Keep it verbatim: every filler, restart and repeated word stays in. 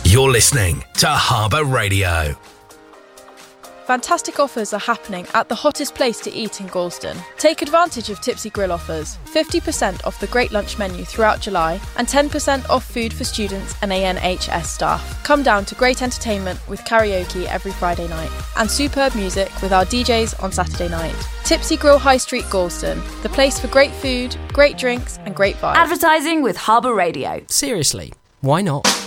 You're listening to Harbour Radio. Fantastic offers are happening at the hottest place to eat in Galston. Take advantage of Tipsy Grill offers. fifty percent off the Great Lunch menu throughout July and ten percent off food for students and A N H S staff. Come down to great entertainment with karaoke every Friday night and superb music with our D Js on Saturday night. Tipsy Grill High Street Galston, the place for great food, great drinks and great vibes. Advertising with Harbour Radio. Seriously, why not?